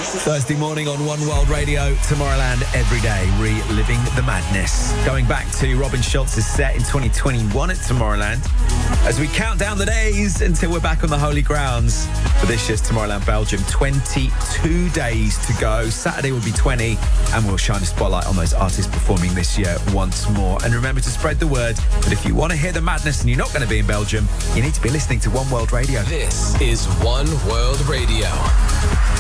Thursday morning on One World Radio, Tomorrowland every day, reliving the madness. Going back to Robin Schulz's set in 2021 at Tomorrowland, as we count down the days until we're back on the holy grounds for this year's Tomorrowland Belgium. 22 days to go. Saturday will be 20, and we'll shine a spotlight on those artists performing this year once more. And remember to spread the word that if you want to hear the madness and you're not going to be in Belgium, you need to be listening to One World Radio. This is One World Radio.